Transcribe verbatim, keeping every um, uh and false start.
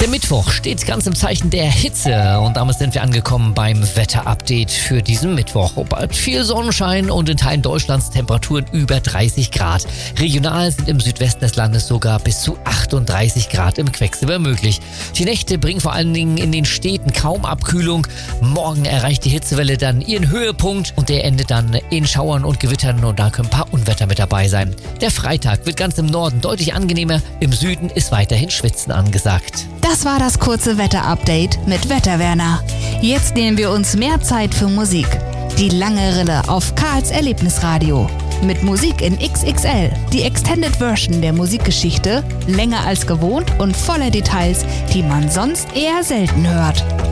Der Mittwoch steht ganz im Zeichen der Hitze und damit sind wir angekommen beim Wetterupdate für diesen Mittwoch. Bald viel Sonnenschein und in Teilen Deutschlands Temperaturen über dreißig Grad. Regional sind im Südwesten des Landes sogar bis zu achtunddreißig Grad im Quecksilber möglich. Die Nächte bringen vor allen Dingen in den Städten kaum Abkühlung. Morgen erreicht die Hitzewelle dann ihren Höhepunkt und der endet dann in Schauern und Gewittern und da können ein paar Unwetter mit dabei sein. Der Freitag wird ganz im Norden deutlich angenehmer, im Süden ist weiterhin Schwitzen angesagt. Das war das kurze Wetter-Update mit Wetterwerner. Jetzt nehmen wir uns mehr Zeit für Musik. Die lange Rille auf Karls Erlebnisradio. Mit Musik in X X L. Die Extended Version der Musikgeschichte, länger als gewohnt und voller Details, die man sonst eher selten hört.